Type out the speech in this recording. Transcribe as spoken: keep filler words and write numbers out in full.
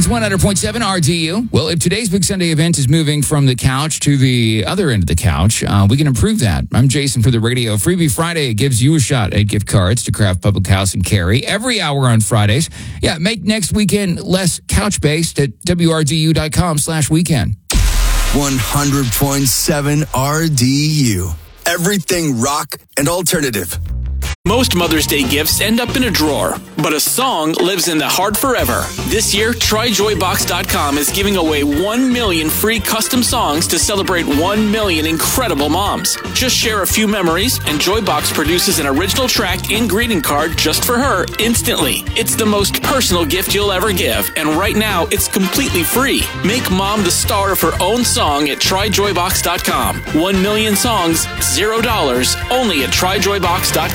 It's one hundred point seven R D U. Well, if today's Big Sunday event is moving from the couch to the other end of the couch, uh, we can improve that. I'm Jason for the radio. Freebie Friday gives you a shot at gift cards to Craft Public House and Cary every hour on Fridays. Yeah, make next weekend less couch-based at WRDU.com slash weekend. one hundred point seven R D U. Everything rock and alternative. Most Mother's Day gifts end up in a drawer, but a song lives in the heart forever. This year, Try Joy Box dot com is giving away one million free custom songs to celebrate one million incredible moms. Just share a few memories, and Joybox produces an original track and greeting card just for her instantly. It's the most personal gift you'll ever give, and right now, it's completely free. Make mom the star of her own song at Try Joy Box dot com. One million songs, zero dollars, only at Try Joy Box dot